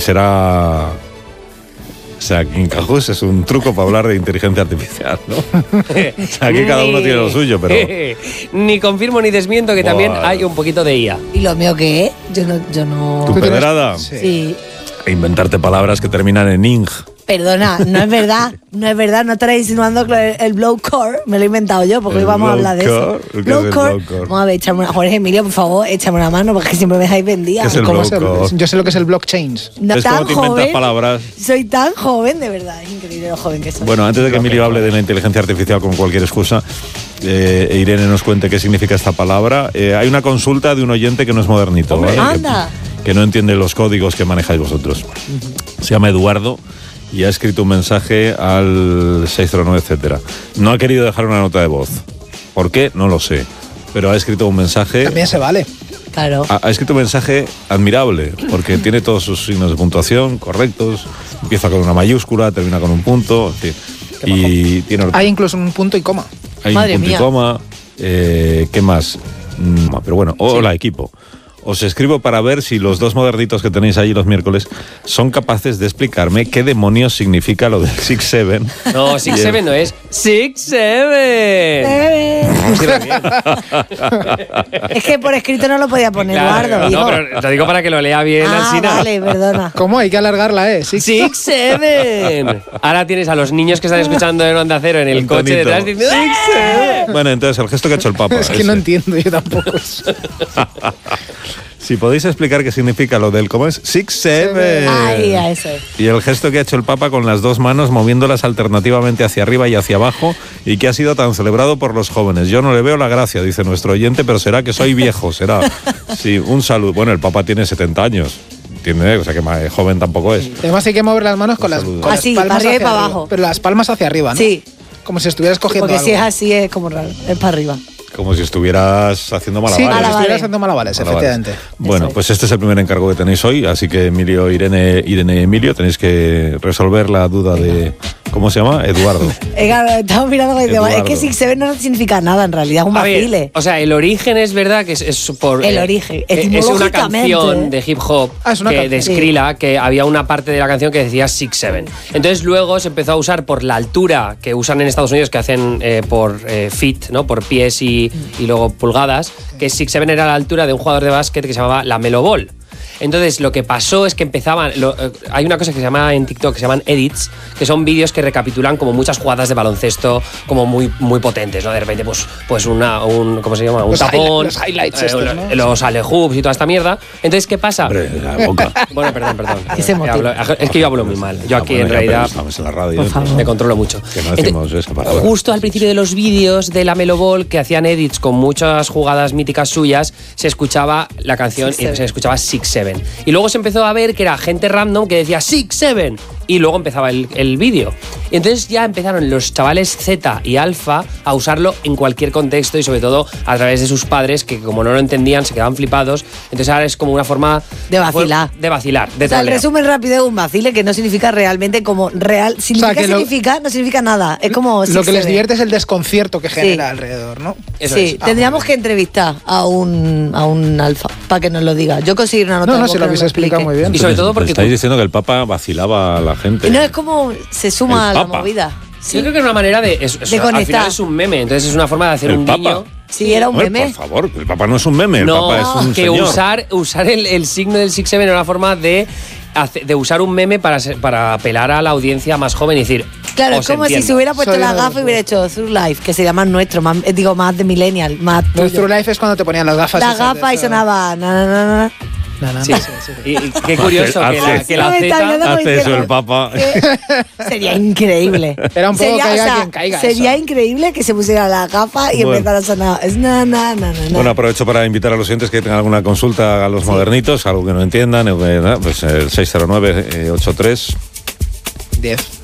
será... O sea, Quincajus es un truco para hablar de inteligencia artificial, ¿no? O sea, aquí cada uno tiene lo suyo, pero... Ni confirmo ni desmiento que también hay un poquito de IA. ¿Y lo mío qué es? Yo no... ¿Tu pedrada? Sí. E inventarte palabras que terminan en ing. Perdona, no es verdad, no estaréis insinuando que el blowcore me lo he inventado yo, porque hoy vamos a hablar de eso. Blowcore. Vamos a ver, Jorge Emilio, por favor, échame una mano, porque siempre me dejáis vendida. ¿Qué es el blowcore? Yo sé lo que es el blockchain. No, ¿Ves cómo te inventas palabras? Soy tan joven, de verdad, es increíble lo joven que soy. Bueno, antes de que Emilio hable de la inteligencia artificial con cualquier excusa, Irene nos cuente qué significa esta palabra. Hay una consulta de un oyente que no es modernito, ¿vale? ¡Anda! Que no entiende los códigos que manejáis vosotros. Se llama Eduardo y ha escrito un mensaje al 609, etcétera. No ha querido dejar una nota de voz. ¿Por qué? No lo sé. Pero ha escrito un mensaje... También se vale. Claro. Ha escrito un mensaje admirable, porque tiene todos sus signos de puntuación correctos. Empieza con una mayúscula, termina con un punto, en fin. Y tiene... Hay incluso un punto y coma. Hay un punto y coma. ¿Qué más? Pero bueno, hola equipo. Os escribo para ver si los dos modernitos que tenéis ahí los miércoles son capaces de explicarme qué demonios significa lo del 6-7. No, 6-7 no es 6-7. Es que por escrito no lo podía poner, Claro, Eduardo. no, pero te digo para que lo lea bien al final. Vale, perdona. ¿Cómo? Hay que alargarla, 6-7. Ahora tienes a los niños que están escuchando en Onda Cero en el coche detrás diciendo 6-7. Bueno, entonces el gesto que ha hecho el Papa. Es que no entiendo yo tampoco eso. Si podéis explicar qué significa lo del ¿cómo es? 6-7. Ay, a eso. Y el gesto que ha hecho el Papa con las dos manos moviéndolas alternativamente hacia arriba y hacia abajo y que ha sido tan celebrado por los jóvenes. Yo no le veo la gracia, dice nuestro oyente, pero será que soy viejo, será. Sí, un saludo. Bueno, el Papa tiene 70 años. Tiene, o sea que joven tampoco es. Además hay que mover las manos con las así, palmas para arriba y hacia para abajo. Pero las palmas hacia arriba, ¿no? Sí. Como si estuvieras cogiendo Porque algo. si es así es como raro, es para arriba. Como si estuvieras haciendo malabares. Sí, como si estuvieras haciendo malabares, efectivamente. Bueno, pues este es el primer encargo que tenéis hoy, así que Emilio, Irene y Emilio, tenéis que resolver la duda de... ¿Cómo se llama? Eduardo. Estamos mirando es que 6-7 no significa nada, en realidad, es un vacile. O sea, el origen es verdad que es por... El origen, es una canción de hip hop de Skrilla, que había una parte de la canción que decía 6-7. Entonces luego se empezó a usar por la altura que usan en Estados Unidos, que hacen por feet, ¿no? Por pies y luego pulgadas, que 6-7 era la altura de un jugador de básquet que se llamaba la Melo Ball. Entonces lo que pasó es que empezaban... hay una cosa que se llama en TikTok, que se llaman edits, que son vídeos que recapitulan como muchas jugadas de baloncesto como muy, muy potentes, ¿no? De repente pues un ¿cómo se llama? Un tapón, los highlights estos, ¿no? los alley-hoops y toda esta mierda. Entonces, ¿qué pasa? Hombre, la boca. Bueno, perdón. Es Es que yo hablo muy mal. Yo aquí en realidad estamos en la radio, me controlo mucho. Que no decimos esa palabra. Justo al principio de los vídeos de la Melo Ball, que hacían edits con muchas jugadas míticas suyas, se escuchaba la canción y se escuchaba 6-7. Y luego se empezó a ver que era gente random que decía 6-7 y luego empezaba el vídeo. Y entonces ya empezaron los chavales Z y Alfa a usarlo en cualquier contexto y sobre todo a través de sus padres, que como no lo entendían se quedaban flipados. Entonces ahora es como una forma de vacilar. De o sea, el resumen rápido es un vacile que no significa realmente como real. No significa nada. Es como lo que les divierte es el desconcierto que genera alrededor, ¿no? Tendríamos que entrevistar a un Alfa para que nos lo diga. Yo conseguir una nota. No, se lo habéis explicado muy bien. Y sobre todo porque estáis diciendo que el Papa vacilaba a la gente. No, es como se suma a la movida. Sí. Yo creo que es una manera de conectar. Al final es un meme, entonces es una forma de hacer un guiño. Sí, era un meme. Por favor, el Papa no es un meme, el Papa es un que señor. usar el signo del 6-7 era una forma de usar un meme para apelar a la audiencia más joven y decir... Claro, es como si se hubiera puesto la gafa y hubiera hecho Through Life, que sería más nuestro, más de millennial, más tuyo. Through Life es cuando te ponían las gafas. La gafa y sonaba... Sí. Y qué curioso que la Z hace eso el Papa. Sería increíble. Era un poco caiga quien caiga. Sería increíble que se pusiera la gafa y empezara a sonar. Bueno, aprovecho para invitar a los oyentes que tengan alguna consulta a los modernitos, algo que no entiendan, pues el 609-83-10.